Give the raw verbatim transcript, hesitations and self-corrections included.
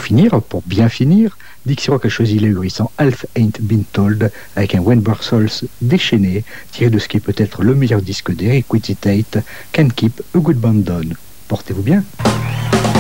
finir, pour bien finir, Dixie Rock a choisi l'ahurissant Half Ain't Been Told avec un Wayne Barsols déchaîné, tiré de ce qui est peut-être le meilleur disque d'Eric Whitty Tate, Can't Keep a Good Band Down. Portez-vous bien.